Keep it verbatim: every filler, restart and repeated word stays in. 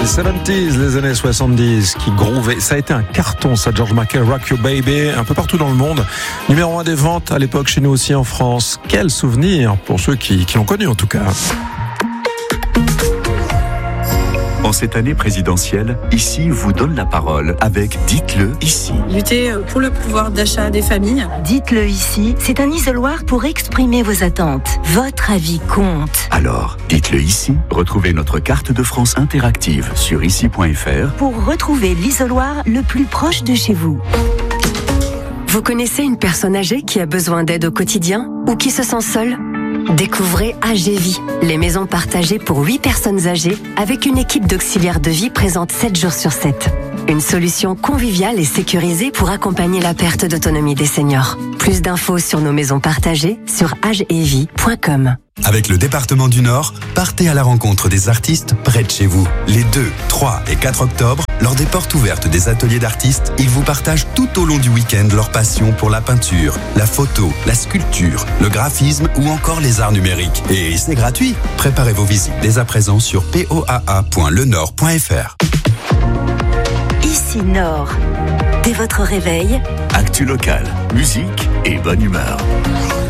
soixante-dix, les années soixante-dix, qui groovaient. Ça a été un carton, ça, George Michael, Rock Your Baby, un peu partout dans le monde. Numéro un des ventes à l'époque, chez nous aussi en France. Quel souvenir pour ceux qui, qui l'ont connu en tout cas. En cette année présidentielle, Ici vous donne la parole avec Dites-le ici. Lutter pour le pouvoir d'achat des familles. Dites-le ici, c'est un isoloir pour exprimer vos attentes. Votre avis compte. Alors, dites-le ici. Retrouvez notre carte de France interactive sur ici point f r pour retrouver l'isoloir le plus proche de chez vous. Vous connaissez une personne âgée qui a besoin d'aide au quotidien ou qui se sent seule ? Découvrez A G Vie, les maisons partagées pour huit personnes âgées avec une équipe d'auxiliaires de vie présente sept jours sur sept. Une solution conviviale et sécurisée pour accompagner la perte d'autonomie des seniors. Plus d'infos sur nos maisons partagées sur agevie point com. Avec le département du Nord, partez à la rencontre des artistes près de chez vous. Les deux, trois et quatre octobre, lors des portes ouvertes des ateliers d'artistes, ils vous partagent tout au long du week-end leur passion pour la peinture, la photo, la sculpture, le graphisme ou encore les arts numériques. Et c'est gratuit. Préparez vos visites dès à présent sur p o a a point le nord point f r. Ici Nord. Dès votre réveil, actu locale, musique et bonne humeur.